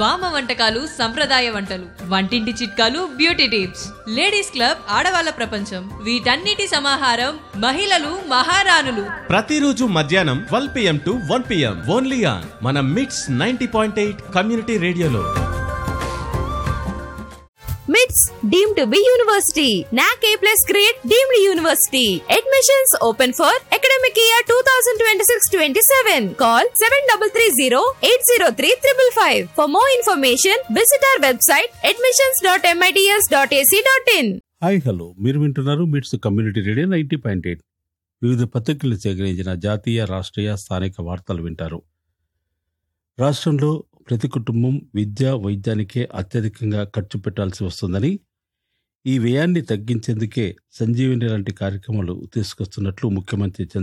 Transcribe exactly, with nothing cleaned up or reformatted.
బామ్మ వంటకాలు సంప్రదాయ వంటలు, వంటింటి చిట్కాలు, బ్యూటీ టిప్స్, లేడీస్ క్లబ్ ఆడవాళ్ళ ప్రపంచం, వీటన్నిటి సమాహారం మహిళలు మహారాణులు. ప్రతిరోజు మధ్యాహ్నం twelve PM to one PM only on మన మిట్స్ నైంటీ పాయింట్ ఎయిట్ కమ్యూనిటీ రేడియోలో. మిట్స్ డీమ్డ్ టు బి యూనివర్సిటీ. నాక్ ఏ plus grade deemed university. Admissions open for academic year two thousand twenty six twenty seven. Call seven three three zero eight zero three five five. For more information visit our website admissions dot MITS dot AC dot in. Hi hello, మీరు వింటున్నారు మిట్స్ community radio ninety point eight. వివిధ పత్రికలు సేకరించిన జాతీయ, రాష్ట్రీయ, స్థానిక వార్తలు వింటారు. రాష్ట్రంలో ప్రతి కుటుంబం విద్య, వైద్యానికే అత్యధికంగా ఖర్చు పెట్టాల్సి వస్తుందని, ఈ వ్యయాన్ని తగ్గించేందుకే సంజీవని లాంటి కార్యక్రమాలు తీసుకొస్తున్నట్లు ముఖ్యమంత్రి